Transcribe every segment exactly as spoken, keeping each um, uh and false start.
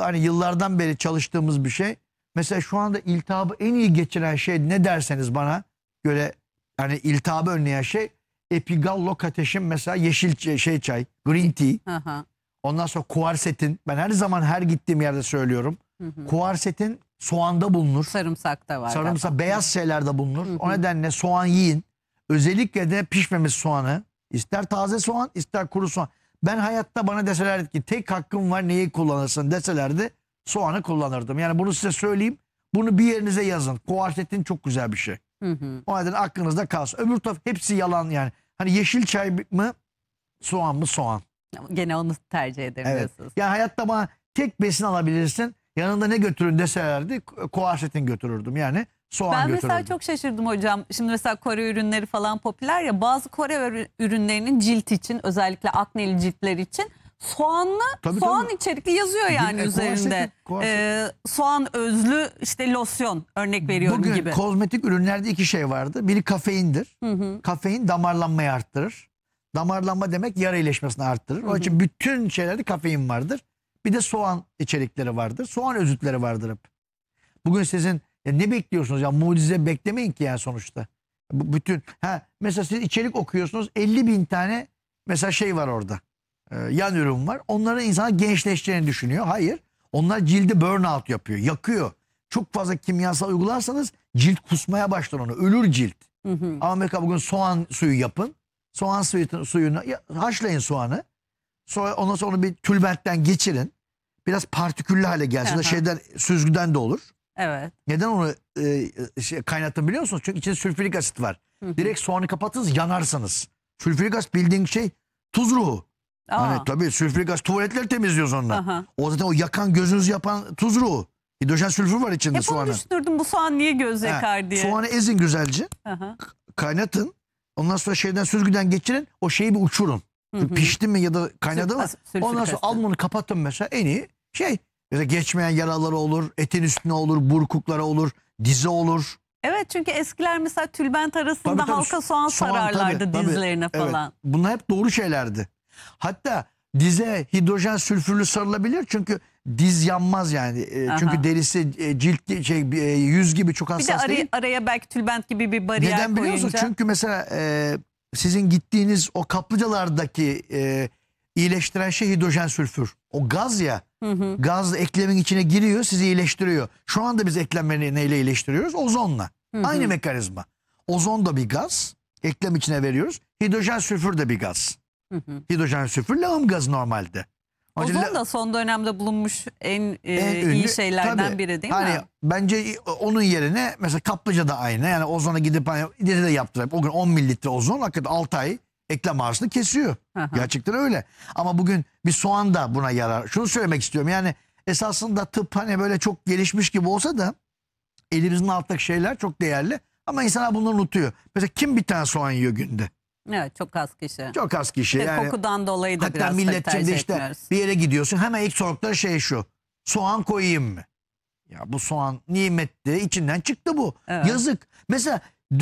hani yıllardan beri çalıştığımız bir şey. Mesela şu anda iltihabı en iyi geçiren şey ne derseniz bana göre, hani iltihabı önleyen şey Epigallocatech'in mesela yeşil şey çay, green tea. Aha. Ondan sonra kuarsetin, ben her zaman her gittiğim yerde söylüyorum. Hı hı. Kuarsetin soğanda bulunur. Sarımsak da var. Sarımsak galiba. beyaz şeylerde bulunur. Hı hı. O nedenle soğan yiyin. Özellikle de pişmemiş soğanı. İster taze soğan ister kuru soğan. Ben hayatta bana deselerdi ki tek hakkım var neyi kullanırsın deselerdi soğanı kullanırdım. Yani bunu size söyleyeyim. Bunu bir yerinize yazın. Kuarsetin çok güzel bir şey. Hı hı. O nedenle aklınızda kalsın. Öbür taraf hepsi yalan yani. Hani yeşil çay mı soğan mı soğan. Gene onu tercih ederim Evet. diyorsunuz. Yani hayatta bana tek besin alabilirsin. Yanında ne götürün deselerdi kuarsetin götürürdüm. Yani soğan Ben götürürdüm. mesela çok şaşırdım hocam. Şimdi mesela Kore ürünleri falan popüler ya. Bazı Kore ürünlerinin cilt için, özellikle akneli ciltler için soğanlı, Tabii, soğan tabii. içerikli yazıyor yani E, üzerinde. kuarsetin, kuarsetin. Ee, soğan özlü işte losyon örnek veriyorum Bugün gibi. kozmetik ürünlerde iki şey vardı. Biri kafeindir. Hı hı. Kafein damarlanmayı arttırır. Damarlanma demek yara iyileşmesini arttırır. Onun için bütün şeylerde kafein vardır. Bir de soğan içerikleri vardır. Soğan özütleri vardır hep. Bugün sizin ya ne bekliyorsunuz ya, mucize beklemeyin ki yani sonuçta. Bu, bütün ha mesela siz içerik okuyorsunuz, elli bin tane mesela şey var orada. Ee, yan ürün var. Onların insana gençleşeceğini düşünüyor. Hayır. Onlar cildi burnout yapıyor. Yakıyor. Çok fazla kimyasal uygularsanız cilt kusmaya başlar onu. Ölür cilt. Hı hı. Ama mesela bugün soğan suyu yapın. Soğan suyu, suyunu haşlayın soğanı. Sonra ondan sonra onu bir tülbentten geçirin. Biraz partiküllü hale gelsin. Şeyden, süzgüden de olur. Evet. Neden onu e, şey, kaynattım biliyor musunuz? Çünkü içinde sülfürik asit var. Hı hı. Direkt soğanı kapatırsanız yanarsınız. Sülfürik asit bildiğin şey tuz ruhu. Aa. Hani tabii sülfürik asit tuvaletleri temizliyor sonra. Aha. O zaten o yakan gözünüzü yapan tuz ruhu. Hidrojen sülfür var içinde Hep soğanın. onu düşünürdüm, bu soğan niye göz yakar diye. Soğanı ezin güzelce. Aha. Kaynatın. Ondan sonra şeyden süzgüden geçirin. O şeyi bir uçurun. Hı hı. Pişti mi ya da kaynadı mı? Ondan sonra alın onu kapatın mesela. En iyi şey. Mesela geçmeyen yaraları olur. Etin üstüne olur. Burkuklara olur. Dize olur. Evet, çünkü eskiler mesela tülbent arasında Tabii, tabii. halka soğan, soğan sararlardı tabii, tabii. dizlerine falan. Evet. Bunlar hep doğru şeylerdi. Hatta dize hidrojen sülfürlü sarılabilir çünkü diz yanmaz yani. Aha. Çünkü derisi cilt şey yüz gibi çok hassas değil. Bir de araya, değil. araya belki tülbent gibi bir bariyer koyunca. Neden biliyor musun? Çünkü mesela e, sizin gittiğiniz o kaplıcalardaki e, iyileştiren şey hidrojen sülfür. O gaz ya. Hı hı. Gaz eklemin içine giriyor, sizi iyileştiriyor. Şu anda biz eklemleri neyle iyileştiriyoruz? Ozonla. Hı hı. Aynı mekanizma. Ozon da bir gaz. Eklem içine veriyoruz. Hidrojen sülfür de bir gaz. Hı hı. Hidrojen sülfür lağım gazı normalde. Ozon da son dönemde bulunmuş en, e, en ünlü, iyi şeylerden tabii, biri değil hani, mi? Bence onun yerine mesela kaplıca da aynı. Yani ozona gidip hani, de yaptırıp o gün on mililitre ozon hakikaten altı ay eklem ağrısını kesiyor. Aha. Gerçekten öyle. Ama bugün bir soğan da buna yarar. Şunu söylemek istiyorum. Yani esasında tıp hani böyle çok gelişmiş gibi olsa da elimizin altındaki şeyler çok değerli. Ama insanlar bunları unutuyor. Mesela kim bir tane soğan yiyor günde? Evet, çok az kişi. Çok az kişi. İşte yani, kokudan dolayı da hatta biraz millet tercih işte etmiyoruz. Bir yere gidiyorsun hemen ilk sordukları şey şu. Soğan koyayım mı? Ya bu soğan nimetti. İçinden çıktı bu. Evet. Yazık. Mesela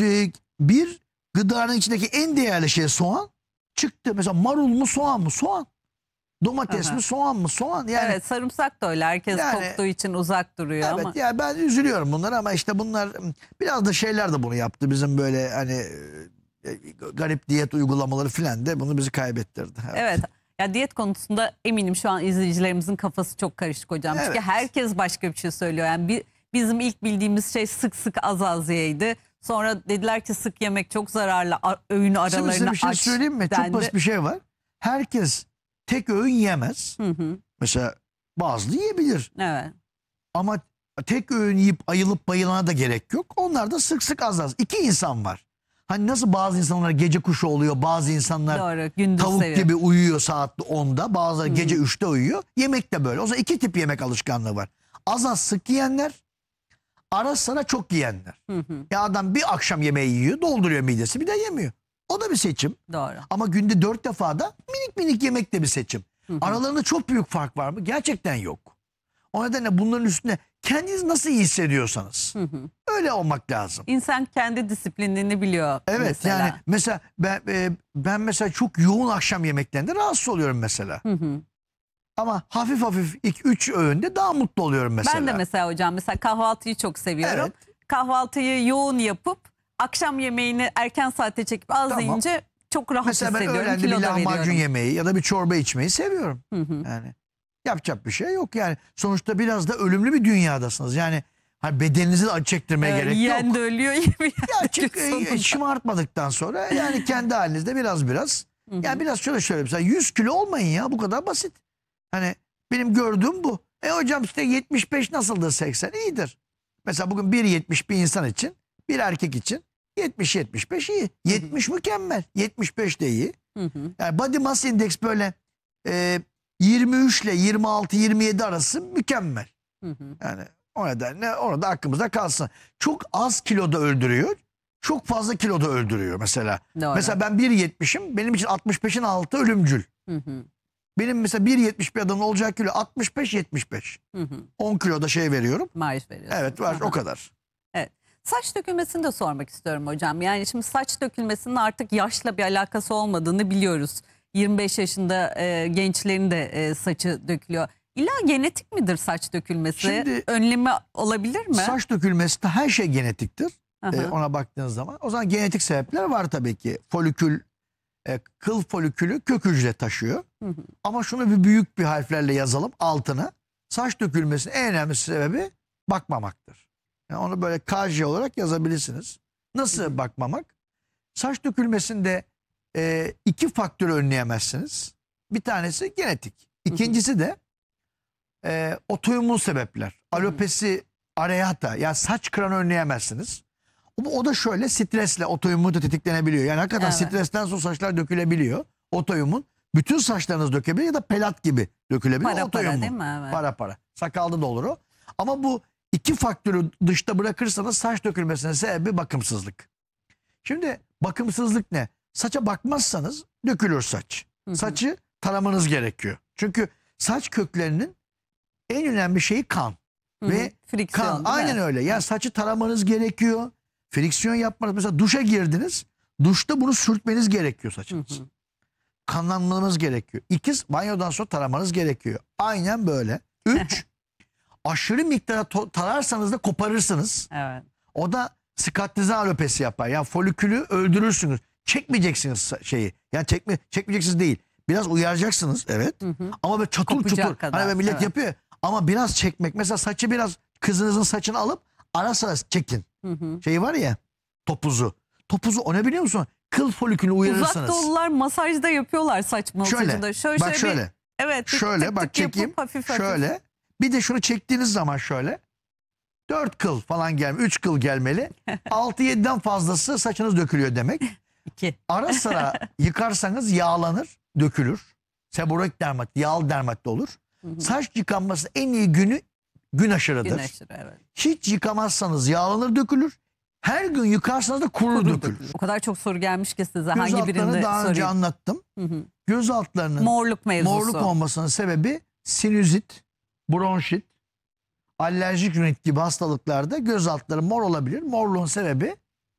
bir gıdanın içindeki en değerli şey soğan çıktı. Mesela marul mu soğan mı? Soğan. Domates Aha. mi soğan mı? Soğan. Yani, evet, sarımsak da öyle. Herkes yani, koktuğu için uzak duruyor evet, ama. Yani ben üzülüyorum bunlara ama işte bunlar biraz da şeyler de bunu yaptı. Bizim böyle hani garip diyet uygulamaları filan da bunu bizi kaybettirdi. Evet. evet. Ya diyet konusunda eminim şu an izleyicilerimizin kafası çok karışık hocam. Evet. Çünkü herkes başka bir şey söylüyor. Yani bir, bizim ilk bildiğimiz şey sık sık az az yiyeydi. Sonra dediler ki sık yemek çok zararlı. Öğün aralarını Şimdi bir şey aç söyleyeyim mi? dendi. Çok basit bir şey var. Herkes tek öğün yemez. Hı hı. Mesela bazı yiyebilir. Evet. Ama tek öğün yiyip ayılıp bayılana da gerek yok. Onlar da sık sık az az. İki insan var. Hani nasıl bazı insanlar gece kuşu oluyor, bazı insanlar Doğru, tavuk seviyor. gibi uyuyor saat onda, bazıları hmm. gece üçte uyuyor. Yemek de böyle. O zaman iki tip yemek alışkanlığı var. Az az sık yiyenler, ara sıra çok yiyenler. Hı hı. Ya adam bir akşam yemeği yiyor, dolduruyor midesi, bir de yemiyor. O da bir seçim. Doğru. Ama günde dört defa da minik minik yemek de bir seçim. Hı hı. Aralarında çok büyük fark var mı? Gerçekten yok. O nedenle bunların üstüne kendiniz nasıl iyi hissediyorsanız hı hı. öyle olmak lazım. İnsan kendi disiplinini biliyor. Evet mesela. Yani mesela ben, e, ben mesela çok yoğun akşam yemeklerinde rahatsız oluyorum mesela. Hı hı. Ama hafif hafif ilk üç öğünde daha mutlu oluyorum mesela. Ben de mesela hocam mesela kahvaltıyı çok seviyorum. Evet. Kahvaltıyı yoğun yapıp akşam yemeğini erken saate çekip az Tamam. yiyince çok rahat Mesela ben hissediyorum. öğlende bir Kilo da lahmacun veriyorum. yemeği ya da bir çorba içmeyi seviyorum. Hı hı. Yani yapacak bir şey yok yani. Sonuçta biraz da ölümlü bir dünyadasınız. Yani hani bedeninizi de acı çektirmeye Ee, gerek yiyen yok. de ölüyor. yemeyen Ya de çık, gün sonunda. e, şımartmadıktan sonra yani kendi halinizde biraz biraz. Hı hı. Yani biraz şöyle şöyle mesela yüz kilo olmayın ya, bu kadar basit. Hani benim gördüğüm bu. E hocam işte yetmiş beş nasıldır seksen? İyidir. Mesela bugün bir yetmiş bir insan için, bir erkek için yetmiş yetmiş beş iyi. yetmiş mükemmel. yetmiş beş de iyi. Hı hı. Yani body mass index böyle e, yirmi üç ile yirmi altı yirmi yedi arası mükemmel. Hı hı. Yani o nedenle orada aklımızda kalsın. Çok az kiloda öldürüyor. Çok fazla kiloda öldürüyor mesela. Doğru. Mesela ben bir yetmişim. Benim için altmış beşin altı ölümcül. Hı hı. Benim mesela bir yetmiş bir adamın olacağı kilo altmış beş yetmiş beş. Hı hı. on kiloda şey veriyorum. Marif veriyorsun. Evet var, Aha. o kadar. Saç dökülmesini de sormak istiyorum hocam. Yani şimdi saç dökülmesinin artık yaşla bir alakası olmadığını biliyoruz. yirmi beş yaşında e, gençlerin de e, saçı dökülüyor. İlla genetik midir saç dökülmesi? Şimdi- Önlemi olabilir mi? Saç dökülmesi de her şey genetiktir. Aha. Ee, ona baktığınız zaman. O zaman genetik sebepler var tabii ki. Folikül, e, kıl folikülü kök hücre taşıyor. Hı hı. Ama şunu bir büyük bir harflerle yazalım altına. Saç dökülmesinin en önemli sebebi bakmamaktır. Yani onu böyle K J olarak yazabilirsiniz. Nasıl bakmamak? Saç dökülmesinde e, iki faktörü önleyemezsiniz. Bir tanesi genetik. İkincisi de e, otoimmün sebepler. Alopesi areata, yani saç kıranı önleyemezsiniz. O, o da şöyle stresle otoimmün de tetiklenebiliyor. Yani hakikaten Evet. stresten sonra saçlar dökülebiliyor. Otoimmün. Bütün saçlarınız dökebilir ya da pelat gibi dökülebilir. Para para Otoimmün. değil mi? Evet. Para para. Sakalda da olur o. Ama bu iki faktörü dışta bırakırsanız saç dökülmesinin sebebi bakımsızlık. Şimdi bakımsızlık ne? Saça bakmazsanız dökülür saç. Hı hı. Saçı taramanız gerekiyor. Çünkü saç köklerinin en önemli şeyi kan. Hı hı. Ve Friksiyon, kan. değil mi? Aynen öyle. Yani saçı taramanız gerekiyor. Friksiyon yapmanız. Mesela duşa girdiniz. Duşta bunu sürtmeniz gerekiyor saçınız. Hı hı. Kanlanmanız gerekiyor. İkiz, banyodan sonra taramanız gerekiyor. Aynen böyle. Üç, aşırı miktara to- tararsanız da koparırsınız. Evet. O da skatrize alopesi yapar. Yani folikülü öldürürsünüz. Çekmeyeceksiniz sa- şeyi. Yani çekme, çekmeyeceksiniz değil. Biraz uyaracaksınız, evet. Hı hı. Ama böyle çatır Kopacak çutur. kadar, Hani böyle millet evet. yapıyor. Ama biraz çekmek. Mesela saçı biraz, kızınızın saçını alıp ara sıra çekin. Hı hı. Şeyi var ya, topuzu. Topuzu o ne biliyor musun? Kıl folikülünü uyarırsınız. Uzak doğulular masajda yapıyorlar saç masajında. Şöyle, Şöyle, bak şöyle bir- şöyle. evet. bir Şöyle tık bak tık yapıp çekeyim. hafif hafif. Şöyle. Bir de şunu çektiğiniz zaman şöyle. Dört kıl falan gelmeli. Üç kıl gelmeli. Altı yediden fazlası saçınız dökülüyor demek. İki. Ara sıra yıkarsanız yağlanır, dökülür. Seborik dermat, yağlı dermat de olur. Hı hı. Saç yıkanması en iyi günü gün aşırıdır. Gün aşırı, evet. Hiç yıkamazsanız yağlanır, dökülür. Her gün yıkarsanız da kurur, Kuru dökülür. dökülür. O kadar çok soru gelmiş ki size. Göz Hangi altlarını birinde daha önce sorayım? anlattım. Hı hı. Göz altlarının Morluk mevzusu. morluk olmasının sebebi sinüzit, bronşit, alerjik rinit gibi hastalıklarda göz altları mor olabilir. Morluğun sebebi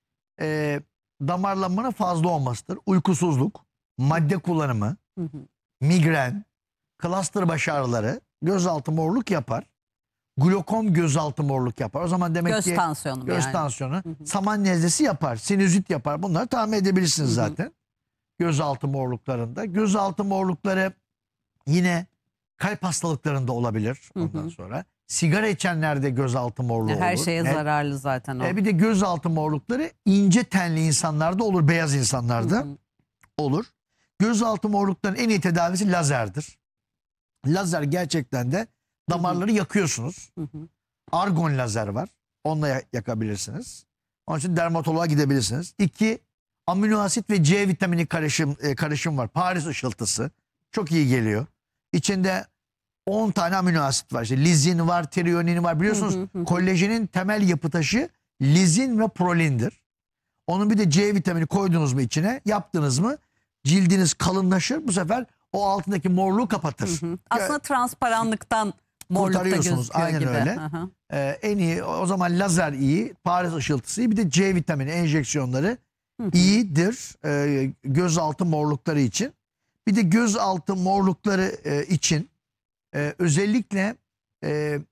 e, damarlanmanın fazla olmasıdır. Uykusuzluk, madde kullanımı, Hı hı. migren, cluster baş ağrıları gözaltı morluk yapar. Glokom gözaltı morluk yapar. O zaman demek Göz ki tansiyonu göz yani. tansiyonu, hı. saman nezlesi yapar, sinüzit yapar. Bunları tahmin edebilirsiniz Hı hı. zaten. Gözaltı morluklarında. Gözaltı morlukları yine kalp hastalıklarında olabilir Hı ondan hı. sonra. Sigara içenlerde gözaltı morluğu Her olur. şeye Net. zararlı zaten o. E, bir de gözaltı morlukları ince tenli insanlarda olur, beyaz insanlarda Hı hı. olur. Gözaltı morlukların en iyi tedavisi lazerdir. Lazer gerçekten de damarları yakıyorsunuz. Hı hı. Argon lazer var. Onunla ya- yakabilirsiniz. Onun için dermatoloğa gidebilirsiniz. İki, amino asit ve C vitamini karışım, e, karışım var. Paris ışıltısı. Çok iyi geliyor. İçinde on tane amino asit var. İşte lizin var, trionin var. Biliyorsunuz Hı hı hı hı. kollajenin temel yapı taşı lizin ve prolindir. Onun bir de C vitamini koydunuz mu içine, yaptınız mı cildiniz kalınlaşır. Bu sefer o altındaki morluğu kapatır. Hı hı. Aslında transparanlıktan morlukta Kurtarıyorsunuz, gözüküyor aynen gibi. öyle. Hı hı. Ee, en iyi o zaman lazer iyi, Paris ışıltısı iyi, bir de C vitamini enjeksiyonları Hı hı. iyidir e, gözaltı morlukları için. Bir de gözaltı morlukları e, için e, özellikle e,